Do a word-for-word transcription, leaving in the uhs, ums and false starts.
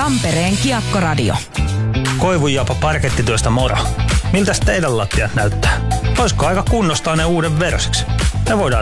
Tampereen Kiekkoradio. Koivunjapa parkettityöstä moro. Miltäs teidän lattiat näyttää? Olisiko aika kunnostaa ne uuden versiksi? Me voidaan